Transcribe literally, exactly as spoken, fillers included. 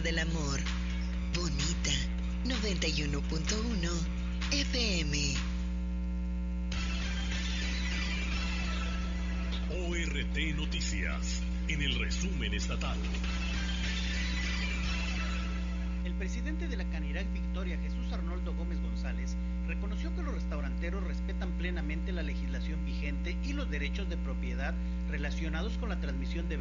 del amor. Bonita noventa y uno punto uno F M. O R T Noticias, en el resumen estatal. El presidente de la Canirac Victoria, Jesús Arnoldo Gómez González, reconoció que los restauranteros respetan plenamente la legislación vigente y los derechos de propiedad relacionados con la transmisión de